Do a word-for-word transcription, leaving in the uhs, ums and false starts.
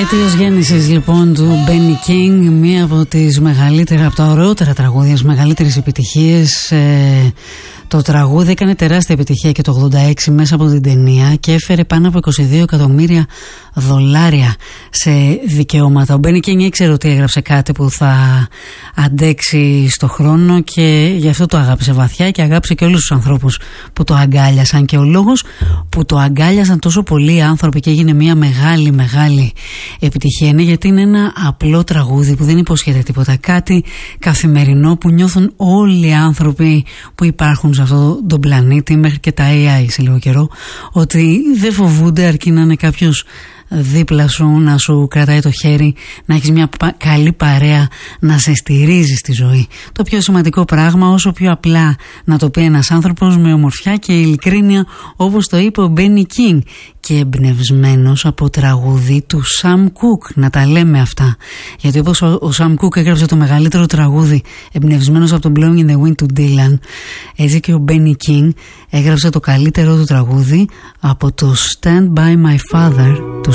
Επέτειος γέννησης λοιπόν του Benny King, μία από τις μεγαλύτερα, από τα ωραιότερα τραγούδια, τις μεγαλύτερες επιτυχίες. Ε, το τραγούδι έκανε τεράστια επιτυχία και το ογδόντα έξι μέσα από την ταινία και έφερε πάνω από είκοσι δύο εκατομμύρια δολάρια σε δικαιώματα. Ο Benny King ήξερε ότι έγραψε κάτι που θα αντέξει στο χρόνο και γι' αυτό το αγάπησε βαθιά και αγάπησε και όλους τους ανθρώπους που το αγκάλιασαν, και ο λόγος που το αγκάλιασαν τόσο πολλοί άνθρωποι και έγινε μια μεγάλη μεγάλη επιτυχία είναι γιατί είναι ένα απλό τραγούδι που δεν υποσχέται τίποτα, κάτι καθημερινό που νιώθουν όλοι οι άνθρωποι που υπάρχουν σε αυτόν τον πλανήτη, μέχρι και τα έι άι σε λίγο καιρό, ότι δεν φοβούνται αρκεί να είναι κάποιος δίπλα σου, να σου κρατάει το χέρι, να έχεις μια καλή παρέα να σε στηρίζει στη ζωή. Το πιο σημαντικό πράγμα, όσο πιο απλά να το πει ένας άνθρωπος με ομορφιά και ειλικρίνεια, όπως το είπε ο Benny King, και εμπνευσμένος από τραγούδι του Sam Cooke. Να τα λέμε αυτά, γιατί όπως ο, ο Sam Cooke έγραψε το μεγαλύτερο τραγούδι εμπνευσμένος από το Blowing in the Wind του Dylan, έτσι και ο Benny King έγραψε το καλύτερο του τραγούδι από το Stand by My Father του